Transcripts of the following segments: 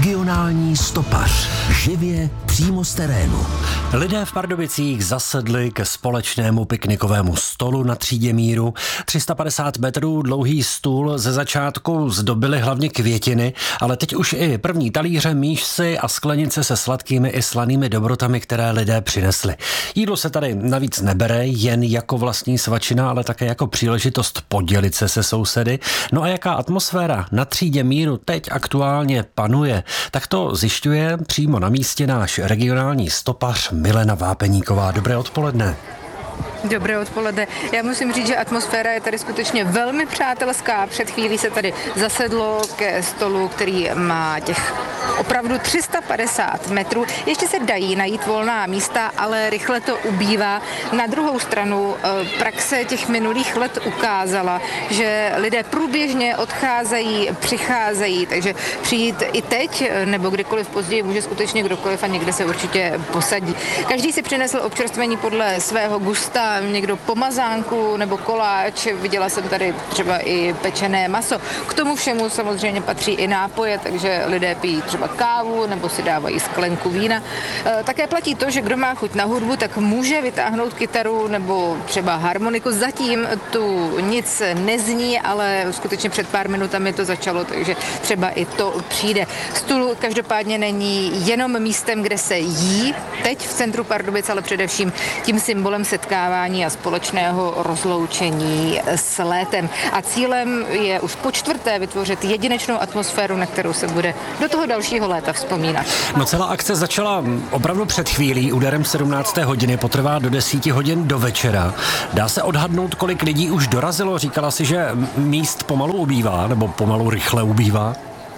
Regionální stopař. Živě přímo z terénu. Lidé v Pardubicích zasedli ke společnému piknikovému stolu na třídě Míru. 350 metrů dlouhý stůl ze začátku zdobily hlavně květiny, ale teď už i první talíře, míšci a sklenice se sladkými i slanými dobrotami, které lidé přinesli. Jídlo se tady navíc nebere jen jako vlastní svačina, ale také jako příležitost podělit se sousedy. No a jaká atmosféra na třídě Míru teď aktuálně panuje, tak to zjišťuje přímo na místě náš regionální stopař Milena Vápeníková. Dobré odpoledne. Dobré odpoledne. Já musím říct, že atmosféra je tady skutečně velmi přátelská. Před chvílí se tady zasedlo ke stolu, který má těch opravdu 350 metrů. Ještě se dají najít volná místa, ale rychle to ubývá. Na druhou stranu praxe těch minulých let ukázala, že lidé průběžně odcházejí, přicházejí, takže přijít i teď nebo kdykoliv později může skutečně kdokoliv a někde se určitě posadí. Každý si přinesl občerstvení podle svého gusta, někdo pomazánku nebo koláč, viděla jsem tady třeba i pečené maso. K tomu všemu samozřejmě patří i nápoje, takže lidé pijí třeba kávu nebo si dávají sklenku vína. Také platí to, že kdo má chuť na hudbu, tak může vytáhnout kytaru nebo třeba harmoniku. Zatím tu nic nezní, ale skutečně před pár minutami to začalo, takže třeba i to přijde. Stůl každopádně není jenom místem, kde se jí, teď v centru Pardubic, ale především tím symbolem setkávání a společného rozloučení s létem. A cílem je už po čtvrté vytvořit jedinečnou atmosféru, na kterou se bude do toho dalšího léta vzpomínat. No, celá akce začala opravdu před chvílí, úderem 17. hodiny, potrvá do 10 hodin do večera. Dá se odhadnout, kolik lidí už dorazilo? Říkala si, že míst pomalu ubývá, nebo pomalu rychle ubývá?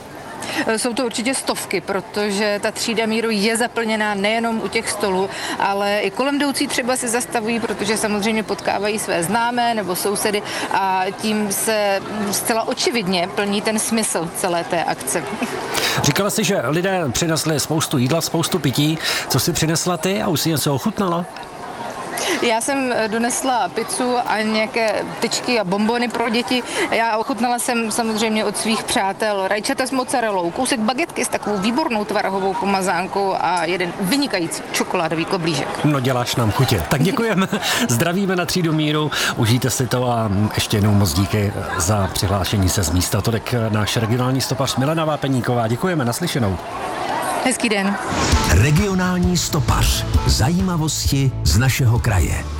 Jsou to určitě stovky, protože ta třída Míru je zaplněná nejenom u těch stolů, ale i kolem jdoucí třeba si zastavují, protože samozřejmě potkávají své známé nebo sousedy a tím se zcela očividně plní ten smysl celé té akce. Říkala si, že lidé přinesli spoustu jídla, spoustu pití. Co si přinesla ty a už si něco ochutnala? Já jsem donesla pizzu a nějaké tyčky a bonbony pro děti. Já ochutnala jsem samozřejmě od svých přátel rajčata s mozzarellou, kousek bagetky s takovou výbornou tvarohovou pomazánkou a jeden vynikající čokoládový koblížek. No, děláš nám chutě. Tak děkujeme, zdravíme na třídu Míru, užijte si to a ještě jednou moc díky za přihlášení se z místa. Tolik náš regionální stopař Milena Vápeníková. Děkujeme, naslyšenou. Hezký den. Regionální stopař. Zajímavosti z našeho kraje.